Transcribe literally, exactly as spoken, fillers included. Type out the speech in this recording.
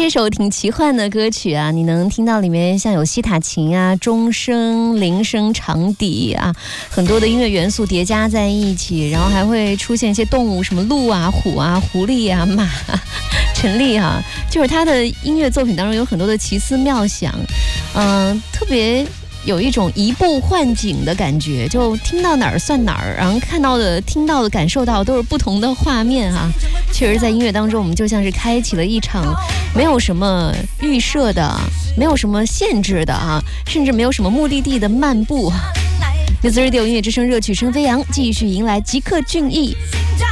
一首挺奇幻的歌曲啊，你能听到里面像有西塔琴啊、钟声、铃声、长笛啊，很多的音乐元素叠加在一起，然后还会出现一些动物，什么鹿啊、虎啊、狐狸啊、马啊、陈丽啊，就是他的音乐作品当中有很多的奇思妙想，嗯、呃，特别有一种移步换景的感觉，就听到哪儿算哪儿，然后看到的、听到的、感受到都是不同的画面啊。确实，在音乐当中，我们就像是开启了一场没有什么预设的、没有什么限制的啊，甚至没有什么目的地的漫步。Music Radio 音乐之声，热曲声飞扬，继续迎来极客俊逸。